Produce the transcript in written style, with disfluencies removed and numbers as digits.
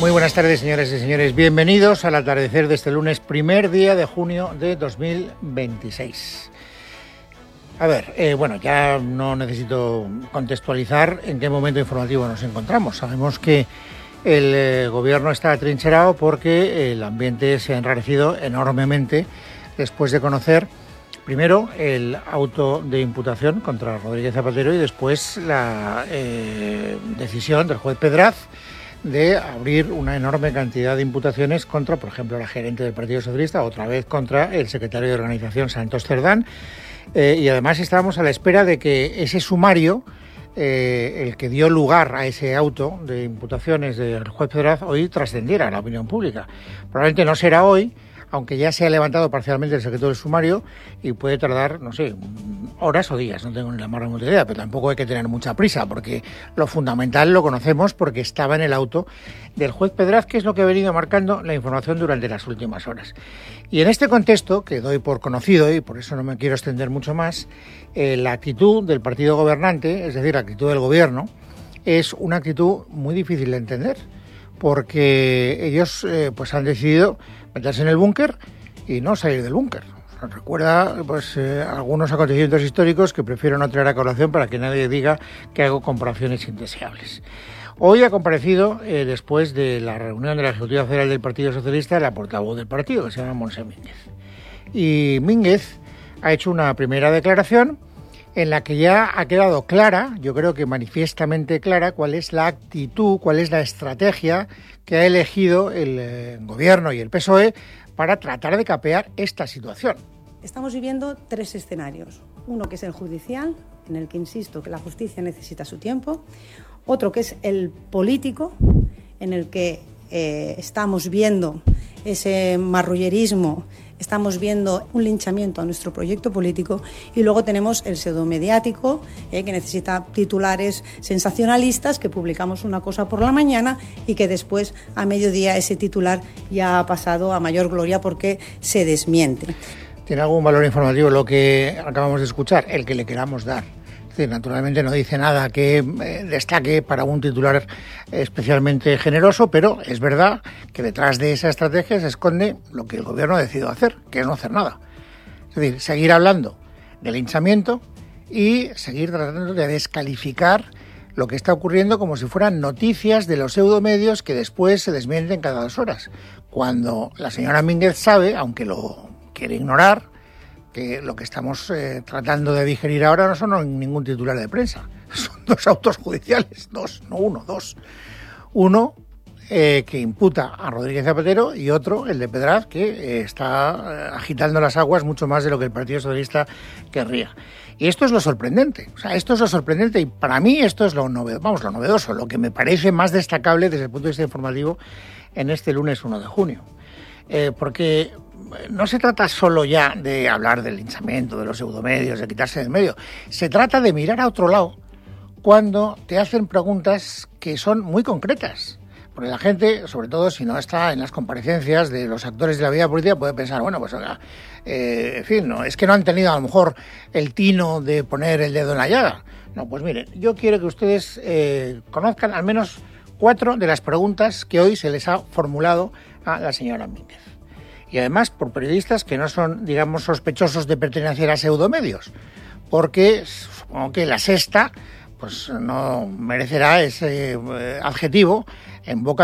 Muy buenas tardes, señoras y señores. Bienvenidos al atardecer de este lunes, primer día de junio de 2026. A ver, ya no necesito contextualizar en qué momento informativo nos encontramos. Sabemos que el gobierno está atrincherado porque el ambiente se ha enrarecido enormemente después de conocer primero el auto de imputación contra Rodríguez Zapatero y después la decisión del juez Pedraz de abrir una enorme cantidad de imputaciones contra, por ejemplo, la gerente del Partido Socialista, otra vez contra el secretario de organización Santos Cerdán, y además estábamos a la espera de que ese sumario, el que dio lugar a ese auto de imputaciones del juez Pedraz, hoy trascendiera a la opinión pública. Probablemente no será hoy, aunque ya se ha levantado parcialmente el secreto del sumario y puede tardar, no sé, horas o días, no tengo ni la más remota idea, pero tampoco hay que tener mucha prisa, porque lo fundamental lo conocemos porque estaba en el auto del juez Pedraz, que es lo que ha venido marcando la información durante las últimas horas. Y en este contexto, que doy por conocido y por eso no me quiero extender mucho más, la actitud del partido gobernante, es decir, la actitud del gobierno, es una actitud muy difícil de entender, porque ellos han decidido meterse en el búnker y no salir del búnker. Recuerda algunos acontecimientos históricos que prefiero no traer a colación para que nadie diga que hago comparaciones indeseables. Hoy ha comparecido, después de la reunión de la Ejecutiva Federal del Partido Socialista, la portavoz del partido, que se llama Montse Mínguez. Y Mínguez ha hecho una primera declaración en la que ya ha quedado clara, yo creo que manifiestamente clara, cuál es la actitud, cuál es la estrategia que ha elegido el Gobierno y el PSOE para tratar de capear esta situación. Estamos viviendo tres escenarios. Uno que es el judicial, en el que insisto que la justicia necesita su tiempo. Otro que es el político, en el que estamos viendo ese marrullerismo, estamos viendo un linchamiento a nuestro proyecto político, y luego tenemos el pseudomediático, que necesita titulares sensacionalistas, que publicamos una cosa por la mañana y que después a mediodía ese titular ya ha pasado a mayor gloria porque se desmiente. ¿Tiene algún valor informativo lo que acabamos de escuchar? El que le queramos dar. Es decir, naturalmente no dice nada que destaque para un titular especialmente generoso, pero es verdad que detrás de esa estrategia se esconde lo que el gobierno ha decidido hacer, que es no hacer nada. Es decir, seguir hablando del linchamiento y seguir tratando de descalificar lo que está ocurriendo como si fueran noticias de los pseudomedios que después se desmienten cada 2 horas. Cuando la señora Mínguez sabe, aunque lo quiere ignorar, que lo que estamos tratando de digerir ahora no son ningún titular de prensa, son 2 autos judiciales, 2, no uno, 2. Uno que imputa a Rodríguez Zapatero y otro, el de Pedraz, que está agitando las aguas mucho más de lo que el Partido Socialista querría. Y esto es lo sorprendente, y para mí esto es lo novedoso, lo que me parece más destacable desde el punto de vista informativo en este lunes 1 de junio. Porque no se trata solo ya de hablar del linchamiento, de los pseudomedios, de quitarse del medio. Se trata de mirar a otro lado cuando te hacen preguntas que son muy concretas. Porque la gente, sobre todo si no está en las comparecencias de los actores de la vida política, puede pensar, es que no han tenido a lo mejor el tino de poner el dedo en la llaga. No, pues miren, yo quiero que ustedes conozcan al menos 4 de las preguntas que hoy se les ha formulado a la señora Mínguez. Y además por periodistas que no son, digamos, sospechosos de pertenecer a pseudomedios, porque supongo que La Sexta pues no merecerá ese adjetivo en boca